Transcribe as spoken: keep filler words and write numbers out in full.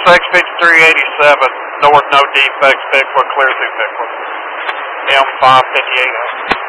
six fifty-three eighty-seven, north, no defects, Pickwick, clear through Pickwick. M five fifty-eight.